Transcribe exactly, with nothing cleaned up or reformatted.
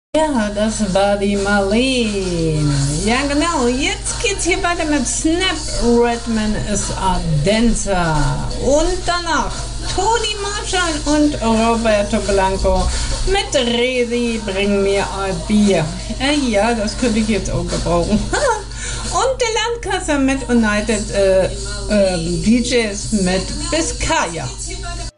Ja, das war die Marlene. Ja, genau. Jetzt geht's hier weiter mit Snap Redman is a Dancer. Und danach Toni Marshall und Roberto Blanco mit Resi, bring mir ein Bier. Äh, ja, das könnte ich jetzt auch gebrauchen. Und der Landkasser mit United äh, äh, D Js mit Biscaya.